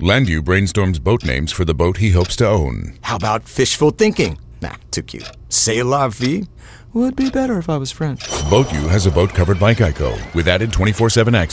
Landu brainstorms boat names for the boat he hopes to own. How about fishful thinking? Nah, too cute. C'est la vie? Would be better if I was French. Boat U has a boat covered by Geico with added 24/7 access.